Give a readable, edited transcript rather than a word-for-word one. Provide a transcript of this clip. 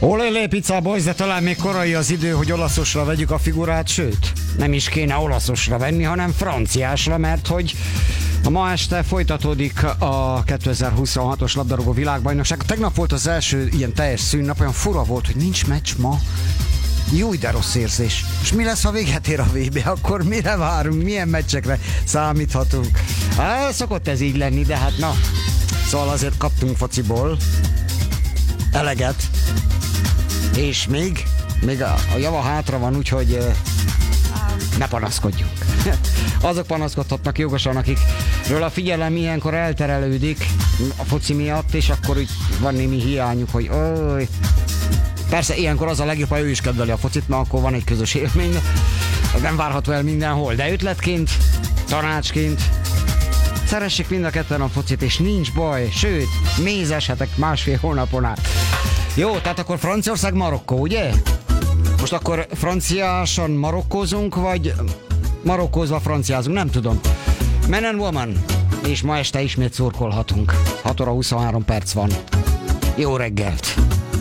Olé, pizza boys, de talán még korai az idő, hogy olaszosra vegyük a figurát, sőt, nem is kéne olaszosra venni, hanem franciásra, mert hogy ma este folytatódik a 2026-os labdarúgó világbajnokság. Tegnap volt az első ilyen teljes szűnnap, olyan fura volt, hogy nincs meccs ma. Jó, de rossz érzés. És mi lesz, ha véget ér a VB? Akkor mire várunk? Milyen meccsekre számíthatunk? Szokott ez így lenni, de hát na. Szóval azért kaptunk fociból eleget. És még a java hátra van, úgyhogy ne panaszkodjunk. Azok panaszkodhatnak jogosan, akikről a figyelem ilyenkor elterelődik a foci miatt, és akkor úgy van némi hiányuk, hogy oly. Persze ilyenkor az a legjobb, ha ő is kedveli a focit, mert akkor van egy közös élmény, az nem várható el mindenhol, de ötletként, tanácsként szeressék mind a ketten a focit, és nincs baj, sőt, mézeshetek másfél hónapon át. Jó, tehát akkor Franciaország, Marokkó, ugye? Most akkor franciásan marokkózunk, vagy marokkózva franciázunk, nem tudom. Man and Woman, és ma este ismét szurkolhatunk. 6 óra 23 perc van. Jó reggelt!